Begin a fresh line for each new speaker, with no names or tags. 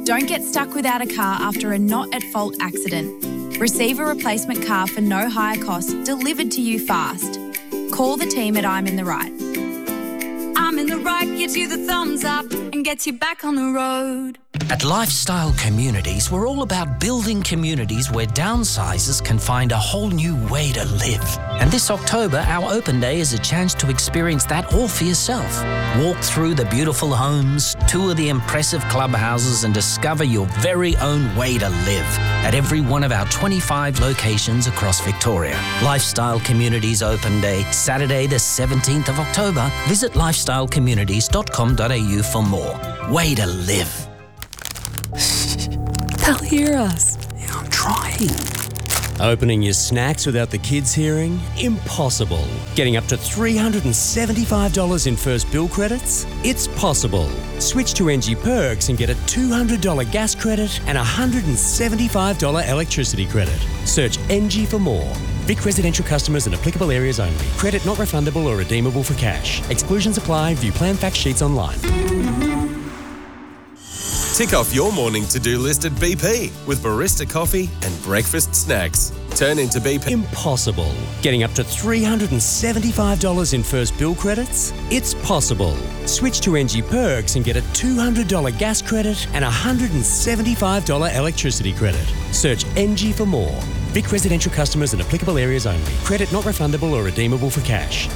Don't get stuck without a car after a not-at-fault accident. Receive a replacement car for no higher cost delivered to you fast. Call the team at I'm in the Right. I'm in the Right gives you the thumbs up and gets you back on the road.
At Lifestyle Communities, we're all about building communities where downsizers can find a whole new way to live. And this October, our open day is a chance to experience that all for yourself. Walk through the beautiful homes, tour the impressive clubhouses, and discover your very own way to live at every one of our 25 locations across Victoria. Lifestyle Communities Open Day, Saturday the 17th of October. Visit lifestylecommunities.com.au for more. Way to live.
They'll hear us.
Yeah, I'm trying. Opening your snacks without the kids hearing? Impossible. Getting up to $375 in first bill credits? It's possible. Switch to NG Perks and get a $200 gas credit and a $175 electricity credit. Search NG for more. Vic residential customers and applicable areas only. Credit not refundable or redeemable for cash. Exclusions apply. View plan fact sheets online.
Tick off your morning to-do list at BP with barista coffee and breakfast snacks. Turn into BP.
Impossible. Getting up to $375 in first bill credits? It's possible. Switch to NG Perks and get a $200 gas credit and a $175 electricity credit. Search NG for more. Vic residential customers and applicable areas only. Credit not refundable or redeemable for cash.